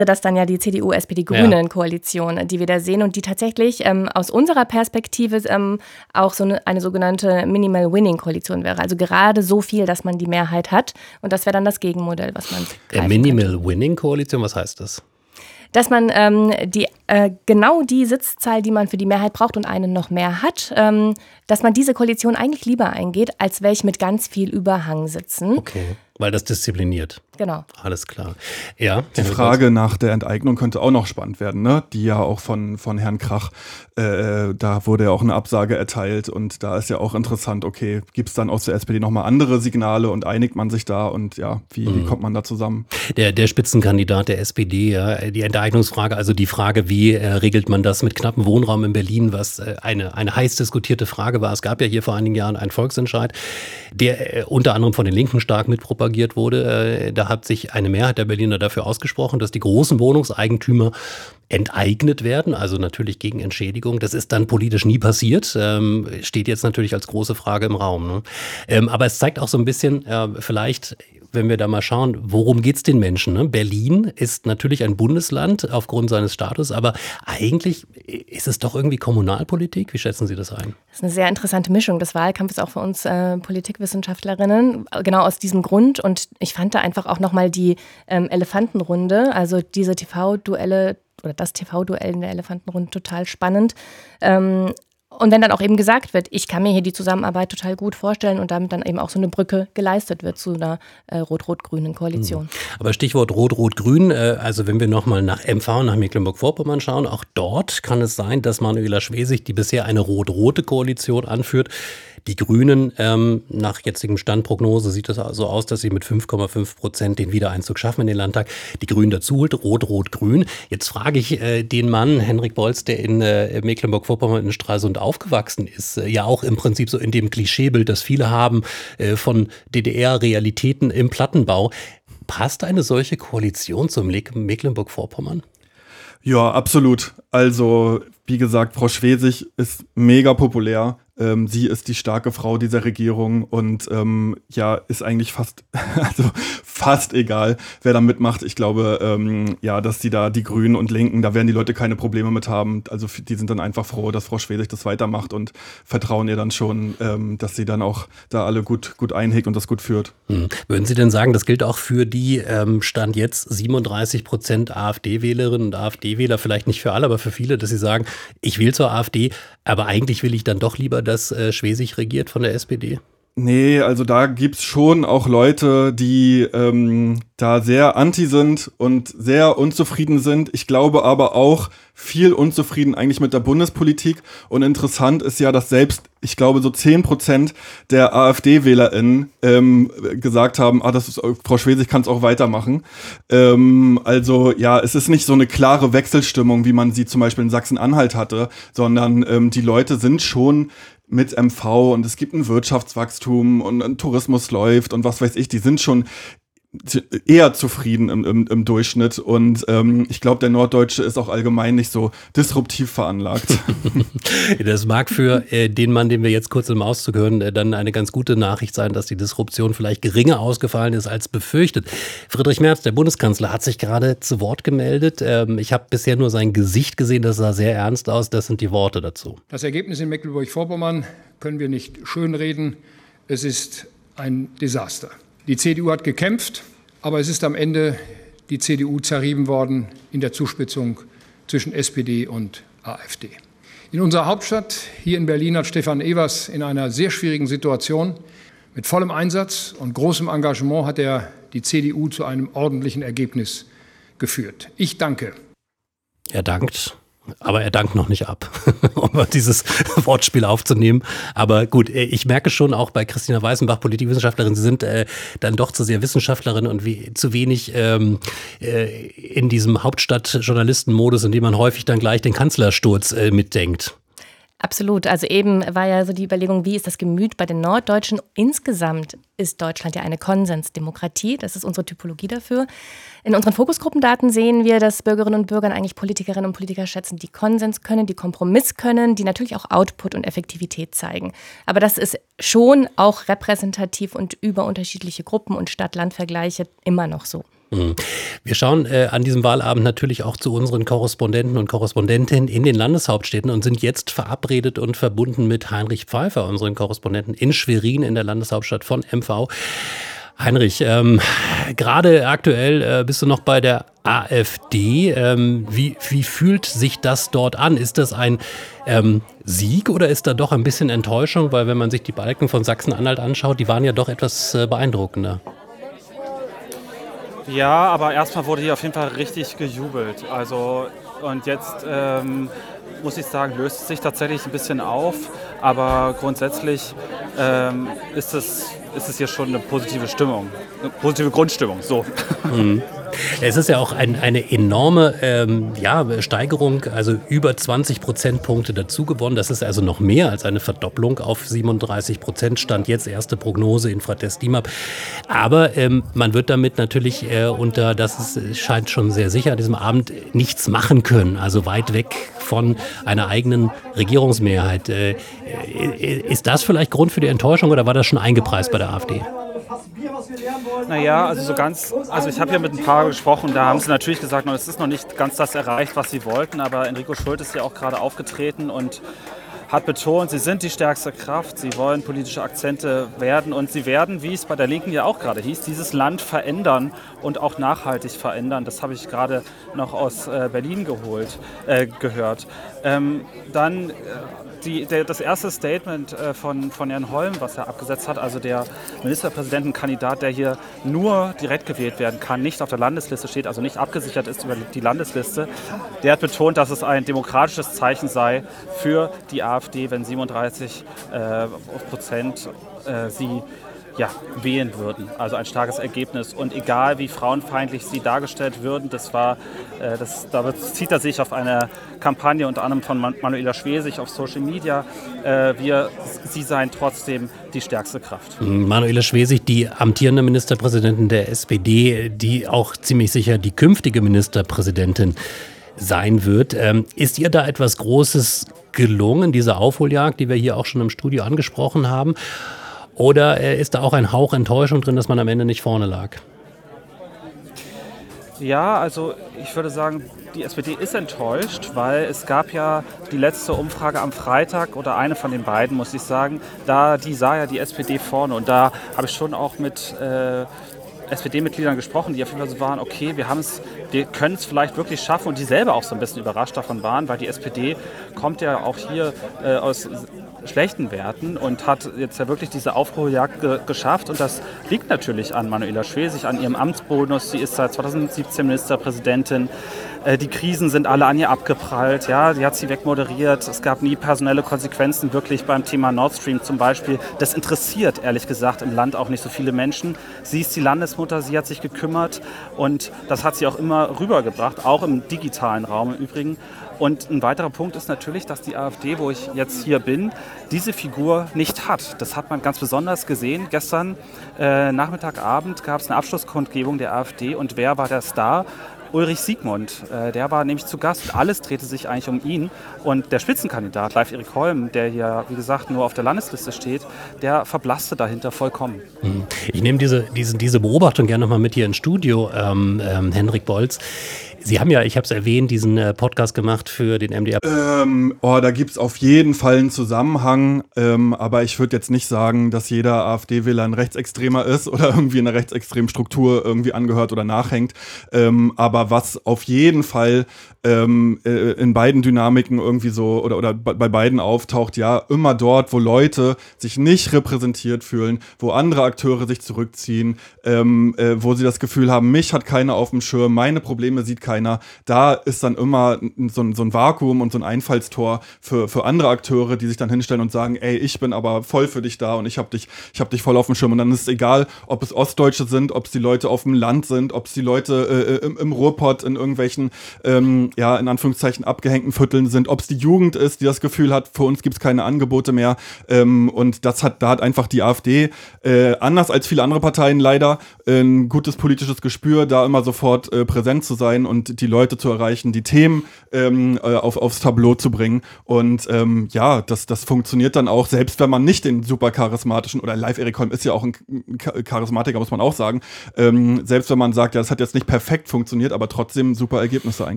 das dann ja die CDU-SPD-Grünen-Koalition, die wir da sehen und die tatsächlich aus unserer Perspektive auch so eine sogenannte Minimal-Winning-Koalition wäre. Also gerade so viel, dass man die Mehrheit hat und das wäre dann das Gegenmodell, was man Minimal-Winning-Koalition, was heißt das? Dass man genau die Sitzzahl, die man für die Mehrheit braucht und eine noch mehr hat, dass man diese Koalition eigentlich lieber eingeht, als welche mit ganz viel Überhang sitzen. Okay, weil das diszipliniert. Genau. Alles klar. Ja, die Frage nach der Enteignung könnte auch noch spannend werden, ne? Die ja auch von Herrn Krach, da wurde ja auch eine Absage erteilt und da ist ja auch interessant, okay, gibt es dann aus der SPD nochmal andere Signale und einigt man sich da und ja, wie kommt man da zusammen? Der Spitzenkandidat der SPD, ja, die Enteignungsfrage, also die Frage, wie regelt man das mit knappem Wohnraum in Berlin, was eine heiß diskutierte Frage war. Es gab ja hier vor einigen Jahren einen Volksentscheid, der unter anderem von den Linken stark mitpropagiert wurde. Da hat sich eine Mehrheit der Berliner dafür ausgesprochen, dass die großen Wohnungseigentümer enteignet werden, also natürlich gegen Entschädigung. Das ist dann politisch nie passiert, steht jetzt natürlich als große Frage im Raum. Ne? Aber es zeigt auch so ein bisschen, vielleicht, wenn wir da mal schauen, worum geht's den Menschen? Ne? Berlin ist natürlich ein Bundesland aufgrund seines Status, aber eigentlich ist es doch irgendwie Kommunalpolitik. Wie schätzen Sie das ein? Das ist eine sehr interessante Mischung des Wahlkampfes auch für uns Politikwissenschaftlerinnen, genau aus diesem Grund. Und ich fand da einfach auch nochmal die Elefantenrunde, also diese TV-Duelle oder das TV-Duell in der Elefantenrunde total spannend. Und wenn dann auch eben gesagt wird, ich kann mir hier die Zusammenarbeit total gut vorstellen und damit dann eben auch so eine Brücke geleistet wird zu einer rot-rot-grünen Koalition. Aber Stichwort Rot-Rot-Grün, also wenn wir nochmal nach MV, nach Mecklenburg-Vorpommern schauen, auch dort kann es sein, dass Manuela Schwesig, die bisher eine rot-rote Koalition anführt, die Grünen, nach jetzigem Standprognose sieht es so aus, dass sie mit 5,5% den Wiedereinzug schaffen in den Landtag. Die Grünen dazu holt, Rot-Rot-Grün. Jetzt frage ich den Mann, Henrik Bolz, der in Mecklenburg-Vorpommern in Stralsund aufgewachsen ist, ja auch im Prinzip so in dem Klischeebild, das viele haben von DDR-Realitäten im Plattenbau. Passt eine solche Koalition zum Mecklenburg-Vorpommern? Ja, absolut. Also, wie gesagt, Frau Schwesig ist mega populär. Sie ist die starke Frau dieser Regierung und ist eigentlich fast egal, wer da mitmacht. Ich glaube, dass die da die Grünen und Linken, da werden die Leute keine Probleme mit haben. Also die sind dann einfach froh, dass Frau Schwesig das weitermacht und vertrauen ihr dann schon, dass sie dann auch da alle gut einhegt und das gut führt. Würden Sie denn sagen, das gilt auch für die Stand jetzt 37% AfD-Wählerinnen und AfD-Wähler, vielleicht nicht für alle, aber für viele, dass sie sagen, ich wähle zur AfD, aber eigentlich will ich dann doch lieber, dass Schwesig regiert von der SPD? Nee, also da gibt's schon auch Leute, die da sehr anti sind und sehr unzufrieden sind. Ich glaube aber auch viel unzufrieden eigentlich mit der Bundespolitik. Und interessant ist ja, dass selbst, ich glaube, so 10% der AfD-WählerInnen gesagt haben, Frau Schwesig kann es auch weitermachen. Es ist nicht so eine klare Wechselstimmung, wie man sie zum Beispiel in Sachsen-Anhalt hatte, sondern die Leute sind schon mit MV und es gibt ein Wirtschaftswachstum und ein Tourismus läuft und was weiß ich, die sind schon eher zufrieden im Durchschnitt und ich glaube, der Norddeutsche ist auch allgemein nicht so disruptiv veranlagt. Das mag für den Mann, den wir jetzt kurz im Auszug hören, dann eine ganz gute Nachricht sein, dass die Disruption vielleicht geringer ausgefallen ist als befürchtet. Friedrich Merz, der Bundeskanzler, hat sich gerade zu Wort gemeldet. Ich habe bisher nur sein Gesicht gesehen, das sah sehr ernst aus. Das sind die Worte dazu. Das Ergebnis in Mecklenburg-Vorpommern können wir nicht schönreden. Es ist ein Desaster. Die CDU hat gekämpft, aber es ist am Ende die CDU zerrieben worden in der Zuspitzung zwischen SPD und AfD. In unserer Hauptstadt, hier in Berlin, hat Stefan Evers in einer sehr schwierigen Situation mit vollem Einsatz und großem Engagement hat er die CDU zu einem ordentlichen Ergebnis geführt. Ich danke. Er dankt. Aber er dankt noch nicht ab, um dieses Wortspiel aufzunehmen. Aber gut, ich merke schon auch bei Christina Weißenbach, Politikwissenschaftlerin, Sie sind dann doch zu sehr Wissenschaftlerin und zu wenig in diesem Hauptstadt-Journalisten-Modus, in dem man häufig dann gleich den Kanzlersturz mitdenkt. Absolut. Also eben war ja so die Überlegung, wie ist das Gemüt bei den Norddeutschen? Insgesamt ist Deutschland ja eine Konsensdemokratie. Das ist unsere Typologie dafür. In unseren Fokusgruppendaten sehen wir, dass Bürgerinnen und Bürger eigentlich Politikerinnen und Politiker schätzen, die Konsens können, die Kompromiss können, die natürlich auch Output und Effektivität zeigen. Aber das ist schon auch repräsentativ und über unterschiedliche Gruppen und Stadt-Land-Vergleiche immer noch so. Wir schauen an diesem Wahlabend natürlich auch zu unseren Korrespondenten und Korrespondentinnen in den Landeshauptstädten und sind jetzt verabredet und verbunden mit Heinrich Pfeiffer, unseren Korrespondenten in Schwerin in der Landeshauptstadt von MV. Heinrich, gerade aktuell bist du noch bei der AfD. Wie fühlt sich das dort an? Ist das ein Sieg oder ist da doch ein bisschen Enttäuschung? Weil wenn man sich die Balken von Sachsen-Anhalt anschaut, die waren ja doch etwas beeindruckender. Ja, aber erstmal wurde hier auf jeden Fall richtig gejubelt. Also und jetzt muss ich sagen, löst es sich tatsächlich ein bisschen auf. Aber grundsätzlich ist es hier schon eine positive Stimmung, eine positive Grundstimmung. So. Es ist ja auch eine enorme Steigerung, also über 20 Prozentpunkte dazu gewonnen. Das ist also noch mehr als eine Verdopplung auf 37%, stand jetzt erste Prognose Infratest DIMAP. Aber man wird damit natürlich scheint schon sehr sicher, an diesem Abend nichts machen können, also weit weg von einer eigenen Regierungsmehrheit. Ist das vielleicht Grund für die Enttäuschung oder war das schon eingepreist bei der AfD? Naja, also ich habe hier mit ein paar gesprochen, da haben sie natürlich gesagt, es ist noch nicht ganz das erreicht, was sie wollten, aber Enrico Schulz ist ja auch gerade aufgetreten und hat betont, sie sind die stärkste Kraft, sie wollen politische Akzente werden und sie werden, wie es bei der Linken ja auch gerade hieß, dieses Land verändern und auch nachhaltig verändern. Das habe ich gerade noch aus Berlin gehört. Das erste Statement von Herrn Holm, was er abgesetzt hat, also der Ministerpräsidentenkandidat, der hier nur direkt gewählt werden kann, nicht auf der Landesliste steht, also nicht abgesichert ist über die Landesliste, der hat betont, dass es ein demokratisches Zeichen sei für die AfD, wenn 37% sie wählen würden. Also ein starkes Ergebnis. Und egal wie frauenfeindlich sie dargestellt würden, da bezieht er sich auf eine Kampagne unter anderem von Manuela Schwesig auf Social Media. Sie seien trotzdem die stärkste Kraft. Manuela Schwesig, die amtierende Ministerpräsidentin der SPD, die auch ziemlich sicher die künftige Ministerpräsidentin sein wird. Ist ihr da etwas Großes gelungen, diese Aufholjagd, die wir hier auch schon im Studio angesprochen haben? Oder ist da auch ein Hauch Enttäuschung drin, dass man am Ende nicht vorne lag? Ja, also ich würde sagen, die SPD ist enttäuscht, weil es gab ja die letzte Umfrage am Freitag oder eine von den beiden, muss ich sagen, die sah ja die SPD vorne und da habe ich schon auch mit SPD-Mitgliedern gesprochen, die auf jeden Fall so waren, okay, wir können es vielleicht wirklich schaffen und die selber auch so ein bisschen überrascht davon waren, weil die SPD kommt ja auch hier aus schlechten Werten und hat jetzt ja wirklich diese Aufholjagd geschafft und das liegt natürlich an Manuela Schwesig, an ihrem Amtsbonus. Sie ist seit 2017 Ministerpräsidentin. Die Krisen sind alle an ihr abgeprallt. Ja, sie hat sie wegmoderiert. Es gab nie personelle Konsequenzen wirklich beim Thema Nord Stream zum Beispiel. Das interessiert ehrlich gesagt im Land auch nicht so viele Menschen. Sie ist die Landesmutter, sie hat sich gekümmert und das hat sie auch immer rübergebracht, auch im digitalen Raum im Übrigen. Und ein weiterer Punkt ist natürlich, dass die AfD, wo ich jetzt hier bin, diese Figur nicht hat. Das hat man ganz besonders gesehen. Gestern Nachmittagabend gab es eine Abschlusskundgebung der AfD und wer war der Star? Ulrich Siegmund, der war nämlich zu Gast. Alles drehte sich eigentlich um ihn. Und der Spitzenkandidat, Leif-Erik Holm, der hier, wie gesagt, nur auf der Landesliste steht, der verblasste dahinter vollkommen. Ich nehme diese Beobachtung gerne nochmal mit hier ins Studio, Henrik Bolz. Sie haben ja, ich habe es erwähnt, diesen Podcast gemacht für den MDR. Da gibt es auf jeden Fall einen Zusammenhang, aber ich würde jetzt nicht sagen, dass jeder AfD-Wähler ein Rechtsextremer ist oder irgendwie einer rechtsextremen Struktur irgendwie angehört oder nachhängt. Aber was auf jeden Fall in beiden Dynamiken irgendwie so oder bei beiden auftaucht, ja, immer dort, wo Leute sich nicht repräsentiert fühlen, wo andere Akteure sich zurückziehen, wo sie das Gefühl haben, mich hat keiner auf dem Schirm, meine Probleme sieht keiner, da ist dann immer so ein Vakuum und so ein Einfallstor für andere Akteure, die sich dann hinstellen und sagen, ey, ich bin aber voll für dich da und ich hab dich voll auf dem Schirm. Und dann ist es egal, ob es Ostdeutsche sind, ob es die Leute auf dem Land sind, ob es die Leute im Ruhrpott in irgendwelchen in Anführungszeichen abgehängten Vierteln sind, ob es die Jugend ist, die das Gefühl hat, für uns gibt es keine Angebote mehr. Und da hat einfach die AfD, anders als viele andere Parteien leider, ein gutes politisches Gespür, da immer sofort präsent zu sein und und die Leute zu erreichen, die Themen aufs Tableau zu bringen. Und das funktioniert dann auch, selbst wenn man nicht den super charismatischen, oder Live Erik Holm ist ja auch ein Charismatiker, muss man auch sagen, selbst wenn man sagt, ja, das hat jetzt nicht perfekt funktioniert, aber trotzdem super Ergebnisse eigentlich.